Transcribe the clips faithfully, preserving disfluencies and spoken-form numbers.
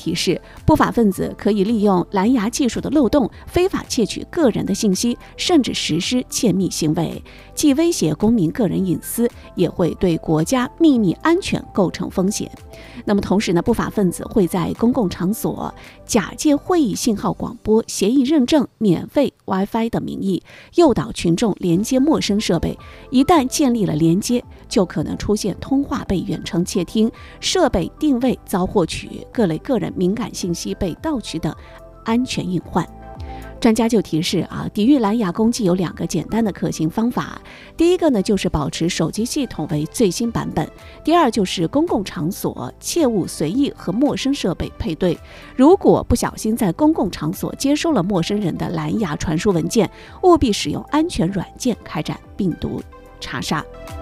提示，不法分子可以利用蓝牙技术的漏洞，非法窃取个人的信息，甚至实施窃密行为，既威胁公民个人隐私，也会对国家秘密安全构成风险。那么同时呢，不法分子会在公共场所假借会议信号广播、协议认证、免费 WiFi 的名义，诱导群众连接陌生设备。一旦建立了连接，就可能出现通话被远程窃听、设备定位遭获取、各类个人敏感信息被盗取等安全隐患。专家就提示啊，抵御蓝牙攻击有两个简单的可行方法。第一个呢，就是保持手机系统为最新版本；第二就是公共场所切勿随意和陌生设备配对。如果不小心在公共场所接收了陌生人的蓝牙传输文件，务必使用安全软件开展病毒查杀。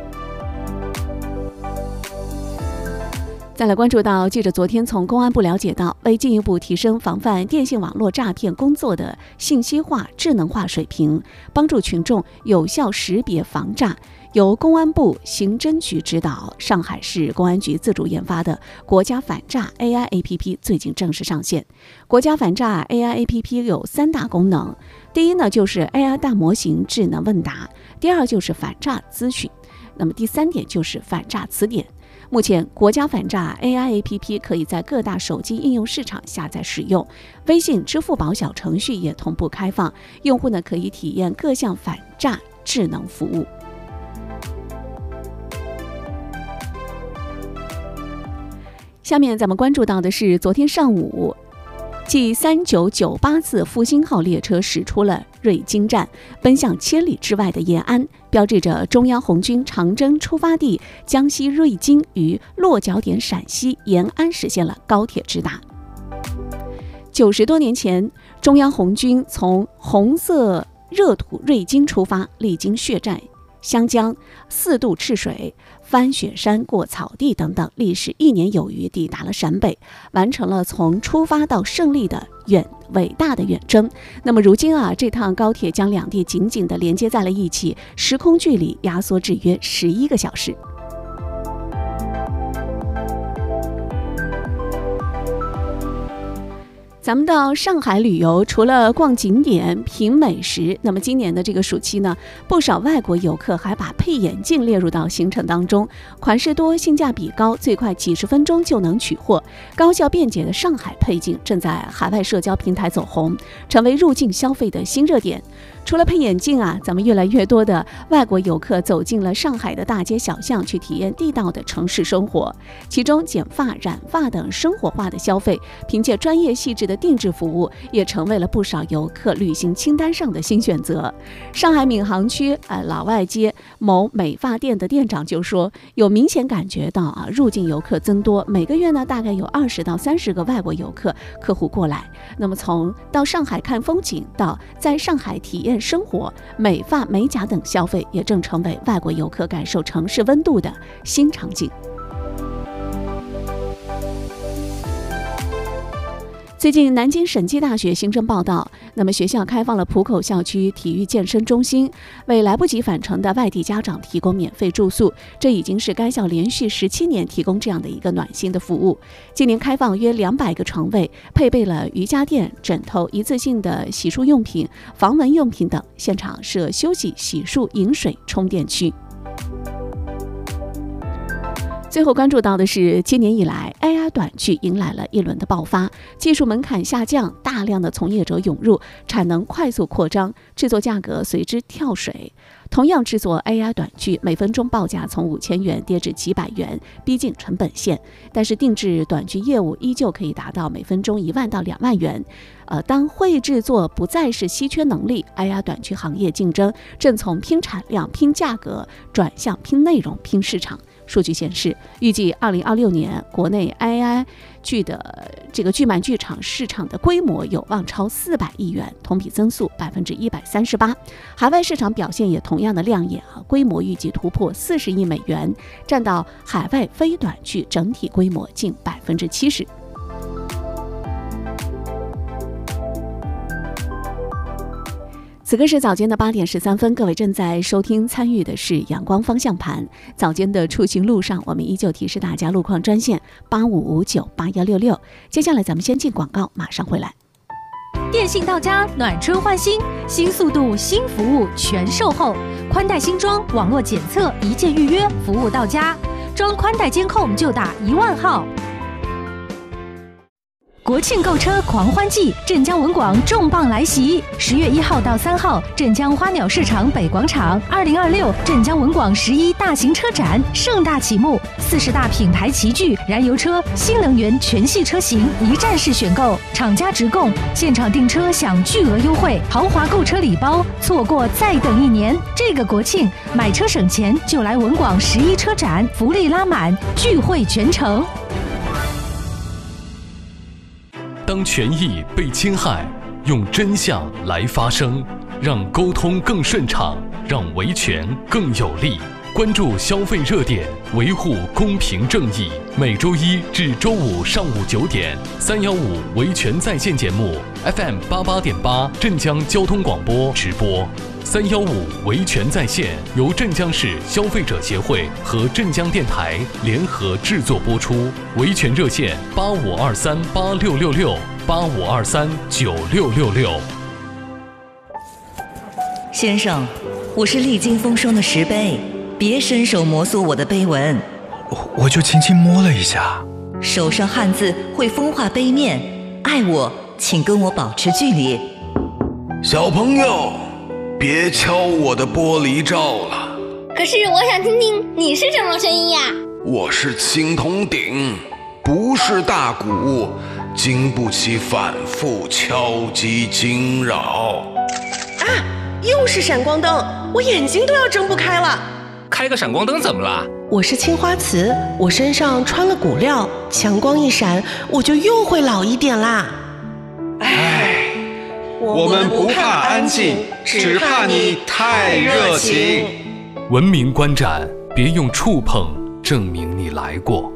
再来关注到，记者昨天从公安部了解到，为进一步提升防范电信网络诈骗工作的信息化、智能化水平，帮助群众有效识别防诈，由公安部刑侦局指导，上海市公安局自主研发的国家反诈 A I A P P 最近正式上线。国家反诈 A I A P P 有三大功能，第一呢就是 A I 大模型智能问答，第二就是反诈咨询，那么第三点就是反诈词典。目前，国家反诈 A I A P P 可以在各大手机应用市场下载使用，微信、支付宝小程序也同步开放，用户呢可以体验各项反诈智能服务。下面咱们关注到的是，昨天上午，继三九九八次复兴号列车驶出了瑞金站，奔向千里之外的延安，标志着中央红军长征出发地江西瑞金与落脚点陕西延安实现了高铁直达。九十多年前，中央红军从红色热土瑞金出发，历经血战湘江、四渡赤水、翻雪山、过草地等等，历时一年有余，抵达了陕北，完成了从出发到胜利的远伟大的远征。那么如今啊，这趟高铁将两地紧紧地连接在了一起，时空距离压缩至约十一个小时。咱们到上海旅游，除了逛景点、品美食，那么今年的这个暑期呢，不少外国游客还把配眼镜列入到行程当中。款式多、性价比高，最快几十分钟就能取货，高效便捷的上海配镜正在海外社交平台走红，成为入境消费的新热点。除了配眼镜啊，咱们越来越多的外国游客走进了上海的大街小巷，去体验地道的城市生活。其中剪发、染发等生活化的消费，凭借专业细致的定制服务，也成为了不少游客旅行清单上的新选择。上海闵行区呃老外街某美发店的店长就说，有明显感觉到啊入境游客增多，每个月呢大概有二十到三十个外国游客客户过来。那么从到上海看风景到在上海体验生活，美发、美甲等消费也正成为外国游客感受城市温度的新场景。最近，南京审计大学新生报道，那么学校开放了浦口校区体育健身中心，为来不及返程的外地家长提供免费住宿。这已经是该校连续十七年提供这样的一个暖心的服务。今年开放约两百个床位，配备了瑜伽垫、枕头、一次性的洗漱用品、防蚊用品等，现场设休息、洗漱、饮水、充电区。最后关注到的是，今年以来 A I 短剧迎来了一轮的爆发，技术门槛下降，大量的从业者涌入，产能快速扩张，制作价格随之跳水。同样制作 A I 短剧，每分钟报价从五千元跌至几百元，逼近成本线。但是定制短剧业务依旧可以达到每分钟一万到两万元。呃，当会制作不再是稀缺能力 ，A I 短剧行业竞争正从拼产量、拼价格转向拼内容、拼市场。数据显示，预计二零二六年国内 A I 剧的这个剧漫剧场市场的规模有望超四百亿元，同比增速百分之一百三十八。海外市场表现也同样的亮眼啊，规模预计突破四十亿美元，占到海外非短剧整体规模近百分之七十。 此刻是早间的八点十三分，各位正在收听参与的是阳光方向盘。早间的出行路上，我们依旧提示大家路况专线八五五九八幺六六。接下来咱们先进广告，马上回来。 电信到家，暖春换新，新速度新服务全售后，宽带新装，网络检测一键预约，服务到家。装宽带监控就打一万号。国庆购车狂欢季，镇江文广重磅来袭！十月一号到三号，镇江花鸟市场北广场，二零二六镇江文广十一大型车展盛大启幕，四十大品牌齐聚，燃油车、新能源全系车型一站式选购，厂家直供，现场订车享巨额优惠，豪华购车礼包，错过再等一年。这个国庆买车省钱，就来文广十一车展，福利拉满，聚会全城。 当权益被侵害，用真相来发声，让沟通更顺畅，让维权更有力。关注消费热点，维护公平正义。每周一至周五上午九点，三幺五维权在线节目 F M 八八点八镇江交通广播直播。三幺五维权在线由镇江市消费者协会和镇江电台联合制作播出。维权热线八五二三八六六六八五二三九六六六。 先生，我是历经风霜的石碑，别伸手摩挲我的碑文。 我我就轻轻摸了一下。 手上汉字会风化碑面，爱我请跟我保持距离。 小朋友，别敲我的玻璃罩了。 可是我想听听你是什么声音呀？ 我是青铜鼎，不是大鼓，经不起反复敲击惊扰。 啊，又是闪光灯，我眼睛都要睁不开了。 开个闪光灯怎么了？ 我是青花瓷，我身上穿了骨料，强光一闪，我就又会老一点啦。 唉，我们不怕安静，只怕你太热情。 文明观展，别用触碰证明你来过。